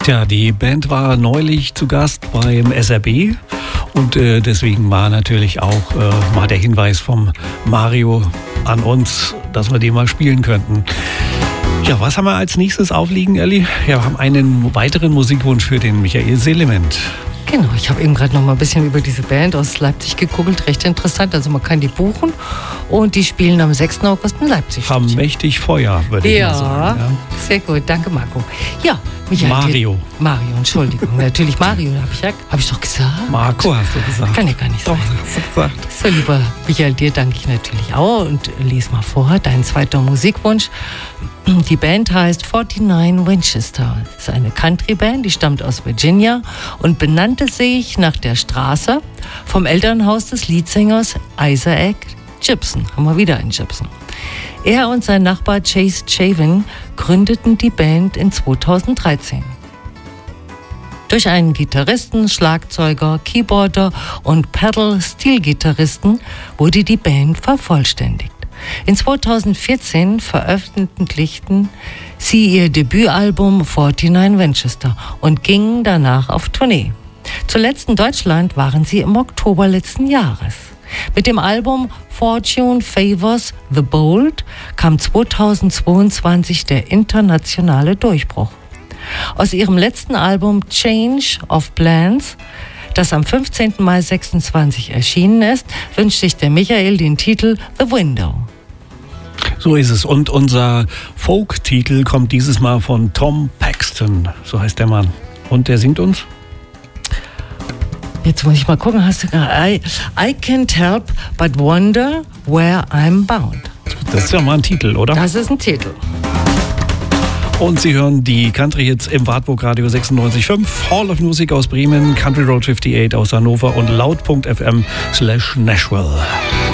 Tja, die Band war neulich zu Gast beim SRB und deswegen war natürlich auch mal der Hinweis vom Mario an uns, dass wir den mal spielen könnten. Ja, was haben wir als nächstes aufliegen, Elli? Ja, wir haben einen weiteren Musikwunsch für den Michael Seelement. Genau, ich habe eben gerade noch mal ein bisschen über diese Band aus Leipzig gegoogelt. Recht interessant, also man kann die buchen und die spielen am 6. August in Leipzig. Haben mächtig Feuer, würde ich mal sagen. Ja, sehr gut, danke Marco. Ja, Mario, Entschuldigung. Natürlich Mario, habe ich doch gesagt. Marco hast du gesagt. Kann ja gar nicht sein. Doch, hast du gesagt. So, lieber Michael, dir danke ich natürlich auch und lese mal vor, dein zweiter Musikwunsch. Die Band heißt 49 Winchester. Das ist eine Country-Band, die stammt aus Virginia und benannte sich nach der Straße vom Elternhaus des Leadsängers Isaac Gibson. Haben wir wieder einen Gibson. Er und sein Nachbar Chase Chavin gründeten die Band in 2013. Durch einen Gitarristen, Schlagzeuger, Keyboarder und Pedal-Steel-Gitarristen wurde die Band vervollständigt. In 2014 veröffentlichten sie ihr Debütalbum 49 Winchester und gingen danach auf Tournee. Zuletzt in Deutschland waren sie im Oktober letzten Jahres. Mit dem Album Fortune Favors the Bold kam 2022 der internationale Durchbruch. Aus ihrem letzten Album Change of Plans, das am 15. Mai 26 erschienen ist, wünscht sich der Michael den Titel The Window. So ist es. Und unser Folk-Titel kommt dieses Mal von Tom Paxton. So heißt der Mann. Und der singt uns? Jetzt muss ich mal gucken. Hast du I can't help but wonder where I'm bound. Das ist ja mal ein Titel, oder? Das ist ein Titel. Und Sie hören die Country-Hits im Wartburg Radio 96.5, Hall of Music aus Bremen, Country Road 58 aus Hannover und laut.fm/Nashville.